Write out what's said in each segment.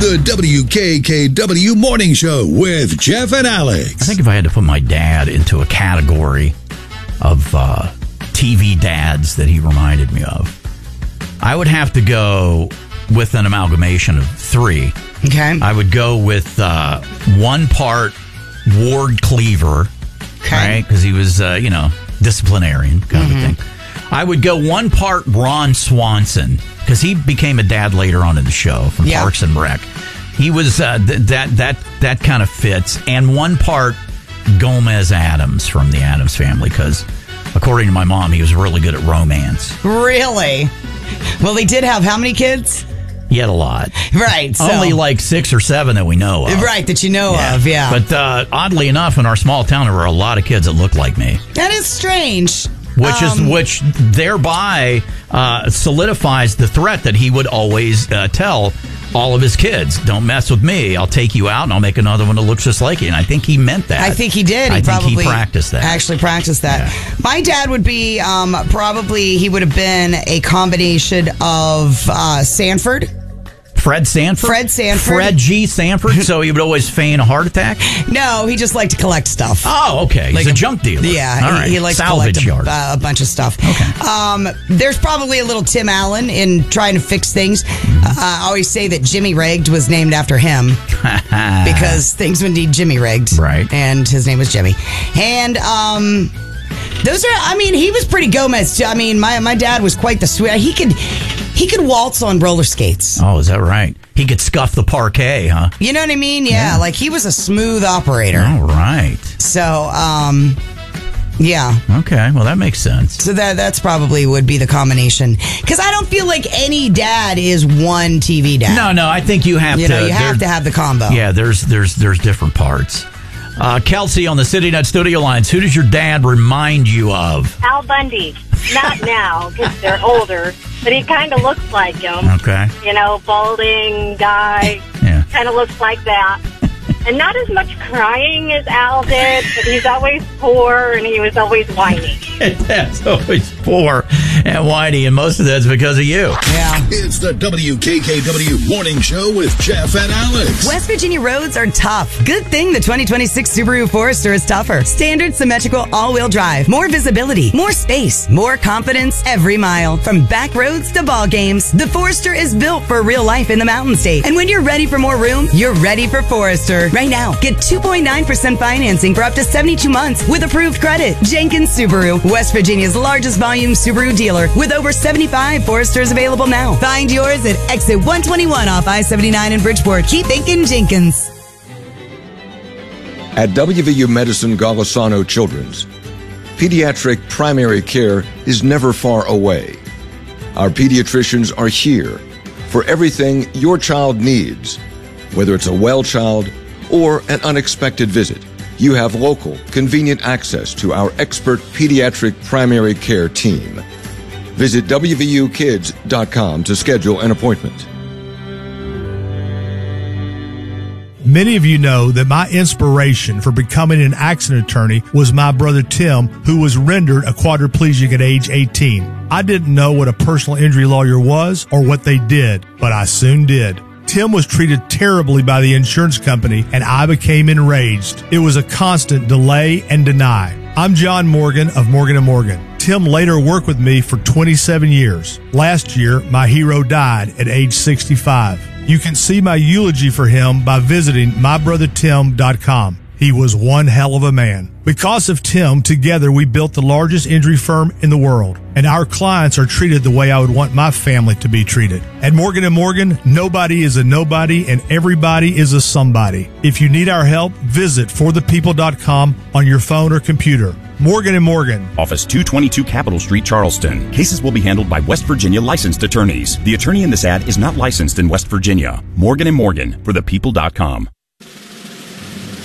The WKKW Morning Show with Jeff and Alex. I think if I had to put my dad into a category of TV dads that he reminded me of, I would have to go with an amalgamation of three. Okay. I would go with one part Ward Cleaver, right? Because he was, disciplinarian kind of a thing. I would go one part Ron Swanson, because he became a dad later on in the show from Parks and Rec. He was that kind of fits, and one part Gomez Addams from the Addams Family, because according to my mom, he was really good at romance. Really? Well, he did have how many kids? He had a lot. Right. So. Only like 6 or 7 that we know of. Right, that you know of, yeah. But oddly enough, in our small town, there were a lot of kids that looked like me. That is strange. Which thereby solidifies the threat that he would always tell all of his kids, don't mess with me. I'll take you out and I'll make another one that looks just like you. And I think he meant that. I think he did. I think he practiced that. Actually practiced that. Yeah. My dad would be probably, he would have been a combination of Sanford. Fred Sanford? Fred Sanford. Fred G. Sanford? So he would always feign a heart attack? No, he just liked to collect stuff. Oh, okay. He's a junk dealer. Yeah, all right. he liked Salvage to collect yard. a bunch of stuff. Okay. There's probably a little Tim Allen in trying to fix things. I always say that Jimmy Rigged was named after him because things would need Jimmy rigged. Right. And his name was Jimmy. And those are, I mean, he was pretty Gomez. I mean, my dad was quite the sweet. He could waltz on roller skates. Oh, is that right? He could scuff the parquet, huh? You know what I mean? Yeah, like he was a smooth operator. All right. So, yeah. Okay, well, that makes sense. So that's probably would be the combination. Because I don't feel like any dad is one TV dad. No, I think you have to. You have to have the combo. Yeah, there's different parts. Kelsey on the CityNet studio lines. Who does your dad remind you of? Al Bundy. Not now, because they're older, but he kind of looks like him. Okay. You know, balding guy. Yeah. Kind of looks like that. And not as much crying as Al did, but he's always poor and he was always whiny. That's always poor and whiny, and most of that's because of you. Yeah. It's the WKKW Morning Show with Jeff and Alex. West Virginia roads are tough. Good thing the 2026 Subaru Forester is tougher. Standard symmetrical all-wheel drive. More visibility. More space. More confidence every mile. From back roads to ball games, the Forester is built for real life in the Mountain State. And when you're ready for more room, you're ready for Forester. Right now, get 2.9% financing for up to 72 months with approved credit. Jenkins Subaru, West Virginia's largest volume Subaru dealer with over 75 Foresters available now. Find yours at exit 121 off I-79 in Bridgeport. Keep thinking Jenkins. At WVU Medicine Golisano Children's, pediatric primary care is never far away. Our pediatricians are here for everything your child needs, whether it's a well child or an unexpected visit. You have local, convenient access to our expert pediatric primary care team. Visit WVUkids.com to schedule an appointment. Many of you know that my inspiration for becoming an accident attorney was my brother Tim, who was rendered a quadriplegic at age 18. I didn't know what a personal injury lawyer was or what they did, but I soon did. Tim was treated terribly by the insurance company, and I became enraged. It was a constant delay and deny. I'm John Morgan of Morgan & Morgan. Tim later worked with me for 27 years. Last year, my hero died at age 65. You can see my eulogy for him by visiting mybrothertim.com. He was one hell of a man. Because of Tim, together we built the largest injury firm in the world, and our clients are treated the way I would want my family to be treated. At Morgan & Morgan, nobody is a nobody and everybody is a somebody. If you need our help, visit forthepeople.com on your phone or computer. Morgan & Morgan. Office 222 Capitol Street, Charleston. Cases will be handled by West Virginia licensed attorneys. The attorney in this ad is not licensed in West Virginia. Morgan & Morgan, forthepeople.com.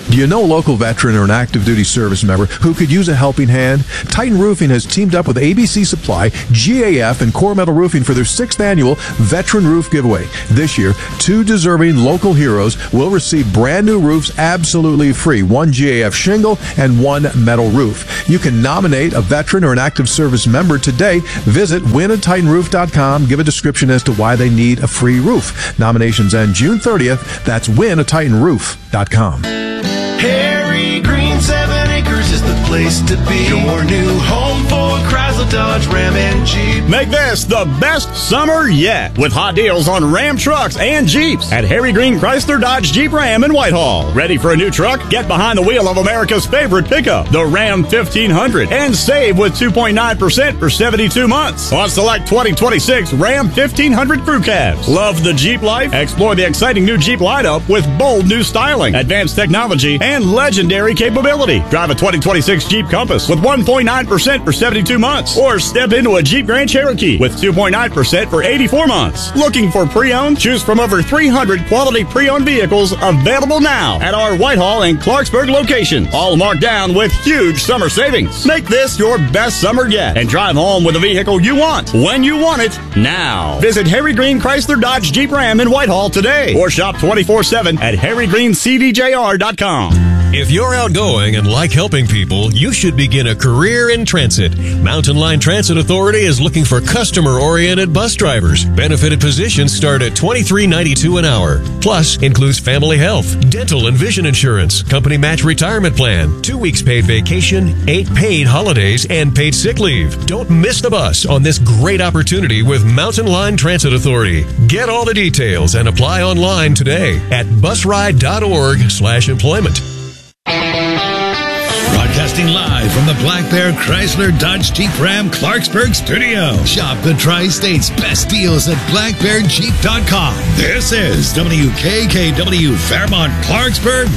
Do you know a local veteran or an active duty service member who could use a helping hand? Titan Roofing has teamed up with ABC Supply, GAF, and Core Metal Roofing for their 6th annual Veteran Roof Giveaway. This year, 2 deserving local heroes will receive brand new roofs absolutely free, 1 GAF shingle and 1 metal roof. You can nominate a veteran or an active service member today. Visit winatitanroof.com. Give a description as to why they need a free roof. Nominations end June 30th. That's winatitanroof.com. Harry Green 7 Acres is the place to be. Your new home for Chrysler, Dodge, Ram, and Jeep. Make this the best summer yet with hot deals on Ram trucks and Jeeps at Harry Green Chrysler, Dodge, Jeep, Ram in Whitehall. Ready for a new truck? Get behind the wheel of America's favorite pickup, the Ram 1500, and save with 2.9% for 72 months on select 2026 Ram 1500 crew cabs. Love the Jeep life? Explore the exciting new Jeep lineup with bold new styling, advanced technology, and legendary capability. Drive a 2026 Jeep Compass with 1.9% for 72 months, or step into a Jeep Grand Cherokee with 2.9% for 84 months. Looking for pre-owned? Choose from over 300 quality pre-owned vehicles available now at our Whitehall and Clarksburg locations, all marked down with huge summer savings. Make this your best summer yet and drive home with a vehicle you want when you want it now. Visit Harry Green Chrysler, Dodge, Jeep, Ram in Whitehall today, or shop 24/7 at harrygreencdjr.com. If you're outgoing and like helping people, you should begin a career in transit. Mountain Line Transit Authority is looking for customer-oriented bus drivers. Benefited positions start at $23.92 an hour. Plus, includes family health, dental and vision insurance, company match retirement plan, 2 weeks paid vacation, 8 paid holidays, and paid sick leave. Don't miss the bus on this great opportunity with Mountain Line Transit Authority. Get all the details and apply online today at busride.org/employment. Broadcasting live from the Black Bear Chrysler Dodge Jeep Ram Clarksburg studio. Shop the Tri-State's best deals at blackbearjeep.com. This is WKKW Fairmont Clarksburg